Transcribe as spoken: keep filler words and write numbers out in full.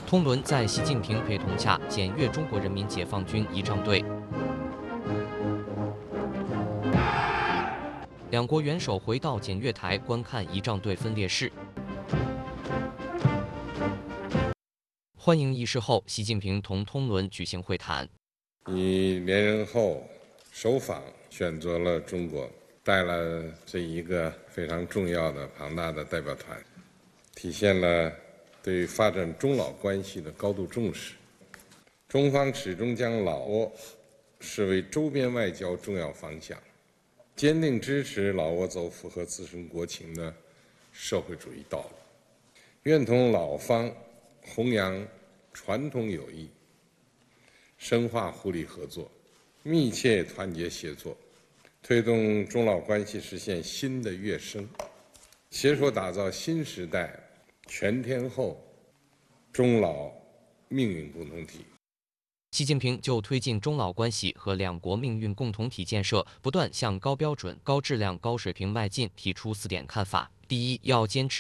通伦在习近平陪同下检阅中国人民解放军仪仗队。两国元首回到检阅台观看仪仗队分列式。欢迎仪式后，习近平同通伦举行会谈。 你连任后首访选择了中国，带了这一个非常重要的庞大的代表团，体现了对发展中老关系的高度重视。中方始终将老挝视为周边外交重要方向，坚定支持老挝走符合自身国情的社会主义道路，愿同老方弘扬传统友谊，深化互利合作，密切团结协作，推动中老关系实现新的跃升，携手打造新时代全天候中老命运共同体。 习近平就推进中老关系和两国命运共同体建设不断向高标准、高质量、高水平迈进提出四点看法：第一，要坚持